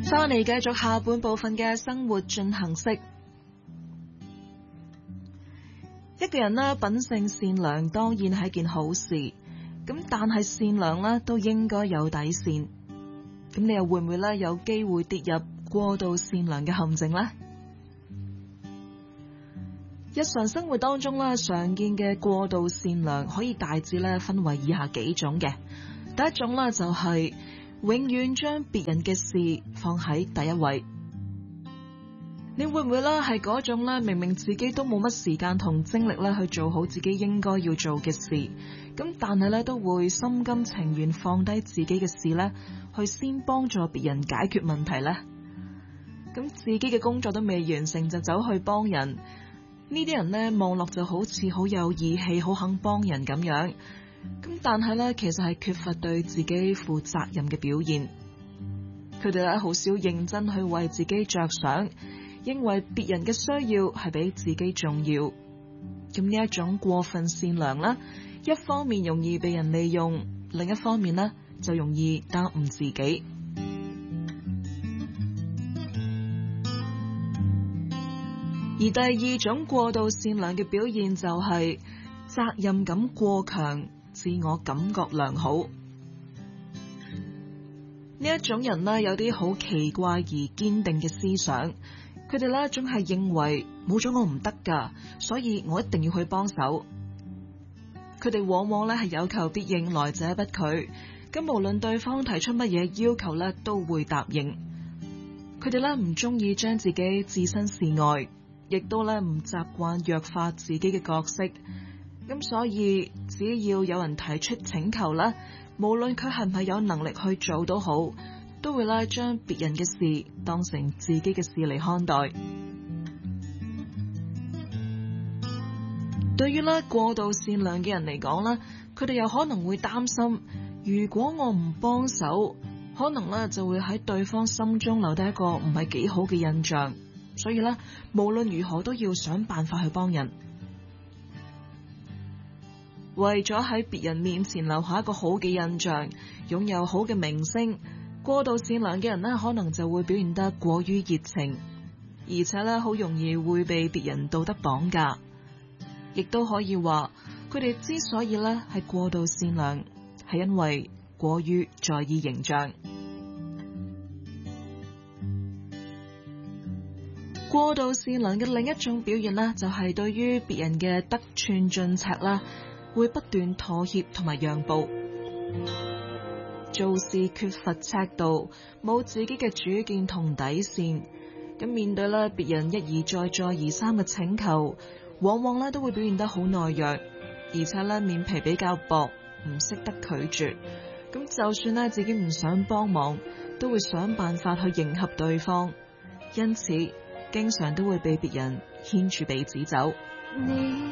翻嚟繼續下半部分嘅生活進行式。一個人呢，品性善良當然係一件好事，咁但係善良呢都應該有底線。咁你又會唔會呢有機會跌入過度善良嘅陷阱呢？日常生活當中呢，常見嘅過度善良可以大致呢分為以下幾種嘅。第一種呢，就係永遠將別人嘅事放喺第一位。你會唔會咧係嗰種咧，明明自己都冇乜時間同精力咧去做好自己應該要做嘅事，咁但係咧都會心甘情願放低自己嘅事咧，去先幫助別人解決問題咧？咁自己嘅工作都未完成就走去幫人，呢啲人咧望落就好似好有義氣，好肯幫人咁樣。咁但係咧，其實係缺乏對自己負責任嘅表現。佢哋咧好少認真去為自己着想，認為別人嘅需要係比自己重要。咁呢一種過分善良啦，一方面容易被人利用，另一方面呢就容易耽誤自己。而第二種過度善良嘅表現就係責任感過強，自我感覺良好。呢一種人呢，有啲好奇怪而堅定嘅思想，佢哋呢總係認為冇咗我唔得㗎，所以我一定要去幫手。佢哋往往呢係有求必應，來者不拒，咁無論對方提出乜嘢要求呢，都會答應。佢哋呢唔中意將自己置身事外，亦都呢唔習慣弱化自己嘅角色。咁所以只要有人提出請求啦，無論佢係唔係有能力去做都好，都會咧將別人嘅事當成自己嘅事嚟看待。對於咧過度善良嘅人嚟講咧，佢哋又可能會擔心，如果我唔幫手，可能咧就會喺對方心中留低一個唔係幾好嘅印象，所以咧無論如何都要想辦法去幫人。為咗喺別人面前留下一個好嘅印象，擁有好嘅名聲，過度善良嘅人呢，可能就會表現得過於熱情，而且呢好容易會被別人道德綁架。亦都可以話，佢哋之所以呢係過度善良，係因為過於在意形象。過度善良嘅另一種表現呢，就係對於別人嘅得寸進尺啦，會不斷妥協同埋讓步，做事缺乏尺度，冇自己嘅主見同底線。咁面對咧別人一而再再而三嘅請求，往往咧都會表現得好懦弱，而且咧面皮比較薄，唔識得拒絕。咁就算咧自己唔想幫忙，都會想辦法去迎合對方，因此經常都會被別人牽住鼻子走。